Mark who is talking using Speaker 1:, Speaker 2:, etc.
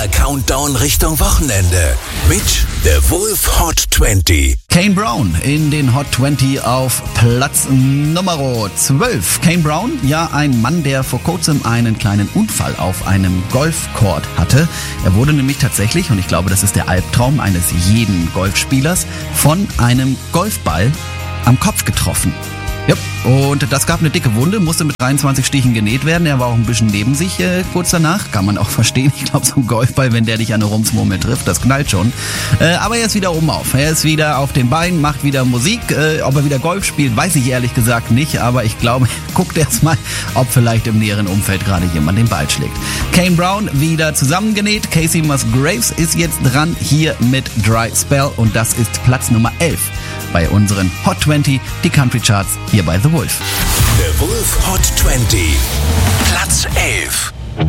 Speaker 1: Der Countdown Richtung Wochenende mit The Wolf Hot 20.
Speaker 2: Kane Brown in den Hot 20 auf Platz Nummer 12. Kane Brown, ja ein Mann, der vor kurzem einen kleinen Unfall auf einem Golfcourt hatte. Er wurde nämlich tatsächlich, und ich glaube, das ist der Albtraum eines jeden Golfspielers, von einem Golfball am Kopf getroffen. Ja, und das gab eine dicke Wunde, musste mit 23 Stichen genäht werden. Er war auch ein bisschen neben sich kurz danach. Kann man auch verstehen. Ich glaube, so ein Golfball, wenn der dich an eine Rumsmurmel trifft, das knallt schon. Aber er ist wieder oben auf. Er ist wieder auf den Beinen, macht wieder Musik. Ob er wieder Golf spielt, weiß ich ehrlich gesagt nicht. Aber ich glaube, guckt erst mal, ob vielleicht im näheren Umfeld gerade jemand den Ball schlägt. Kane Brown wieder zusammengenäht. Casey Musgraves ist jetzt dran hier mit Dry Spell. Und das ist Platz Nummer 11 bei unseren Hot 20, die Country Charts hier bei The Wolf.
Speaker 1: The Wolf Hot 20, Platz 11.